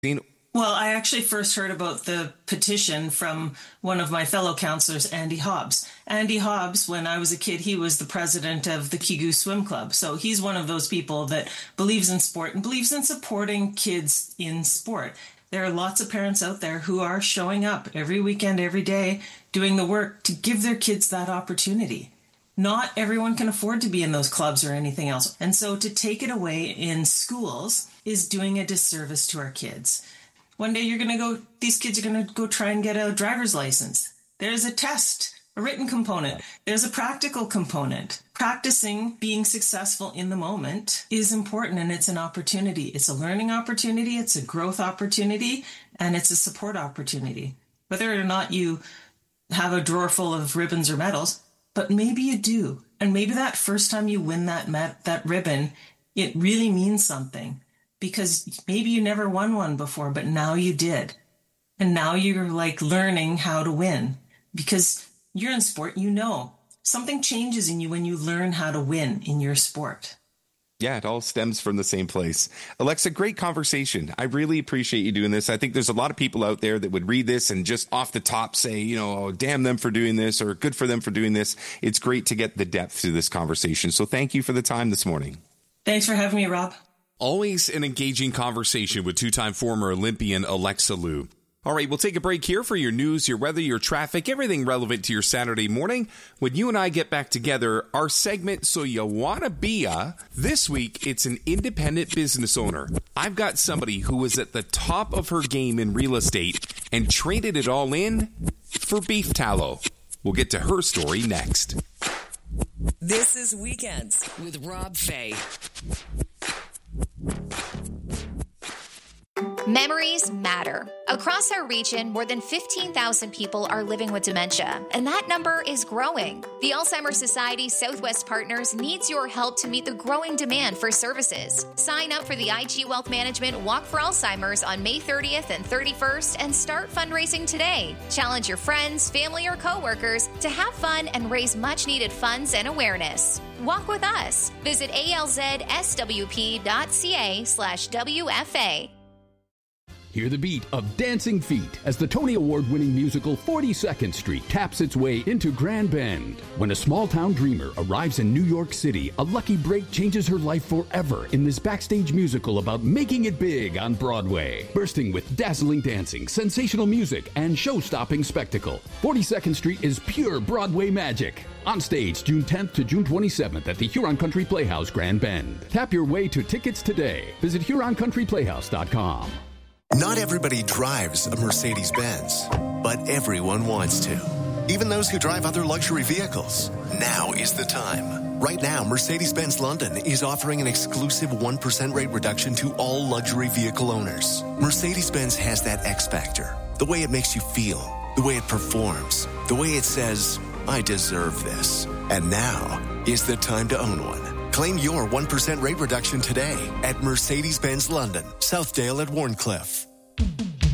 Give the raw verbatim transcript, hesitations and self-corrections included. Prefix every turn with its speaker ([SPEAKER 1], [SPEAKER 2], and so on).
[SPEAKER 1] Well, I actually first heard about the petition from one of my fellow counselors, Andy Hobbs. Andy Hobbs, when I was a kid, he was the president of the Kigu Swim Club. So he's one of those people that believes in sport and believes in supporting kids in sport. There are lots of parents out there who are showing up every weekend, every day, doing the work to give their kids that opportunity. Not everyone can afford to be in those clubs or anything else. And so to take it away in schools is doing a disservice to our kids. One day you're going to go, these kids are going to go try and get a driver's license. There's a test, a written component. There's a practical component. Practicing being successful in the moment is important, and it's an opportunity. It's a learning opportunity, it's a growth opportunity, and it's a support opportunity. Whether or not you have a drawer full of ribbons or medals, but maybe you do. And maybe that first time you win that met, that ribbon, it really means something. Because maybe you never won one before, but now you did. And now you're like learning how to win. Because you're in sport, you know. Something changes in you when you learn how to win in your sport.
[SPEAKER 2] Yeah, it all stems from the same place. Alexa, great conversation. I really appreciate you doing this. I think there's a lot of people out there that would read this and just off the top say, you know, oh, damn them for doing this or good for them for doing this. It's great to get the depth to this conversation. So thank you for the time this morning.
[SPEAKER 1] Thanks for having me, Rob.
[SPEAKER 3] Always an engaging conversation with two-time former Olympian Alexa Liu. All right, we'll take a break here for your news, your weather, your traffic, everything relevant to your Saturday morning. When you and I get back together, our segment, So You Wanna Be A, this week, it's an independent business owner. I've got somebody who was at the top of her game in real estate and traded it all in for beef tallow. We'll get to her story next.
[SPEAKER 4] This is Weekends with Rob Fay.
[SPEAKER 5] Memories matter. Across our region, more than fifteen thousand people are living with dementia, and that number is growing. The Alzheimer's Society Southwest Partners needs your help to meet the growing demand for services. Sign up for the I G Wealth Management Walk for Alzheimer's on May thirtieth and thirty-first and start fundraising today. Challenge your friends, family, or coworkers to have fun and raise much-needed funds and awareness. Walk with us. Visit alzswp.ca slash WFA.
[SPEAKER 6] Hear the beat of Dancing Feet as the Tony Award-winning musical forty-second Street taps its way into Grand Bend. When a small-town dreamer arrives in New York City, a lucky break changes her life forever in this backstage musical about making it big on Broadway. Bursting with dazzling dancing, sensational music, and show-stopping spectacle, forty-second Street is pure Broadway magic. On stage June tenth to June twenty-seventh at the Huron Country Playhouse, Grand Bend. Tap your way to tickets today. Visit Huron Country Playhouse dot com.
[SPEAKER 7] Not everybody drives a Mercedes-Benz, but everyone wants to. Even those who drive other luxury vehicles. Now is the time. Right now, Mercedes-Benz London is offering an exclusive one percent rate reduction to all luxury vehicle owners. Mercedes-Benz has that X factor. The way it makes you feel. The way it performs. The way it says, I deserve this. And now is the time to own one. Claim your one percent rate reduction today at Mercedes-Benz London, Southdale at Warncliffe.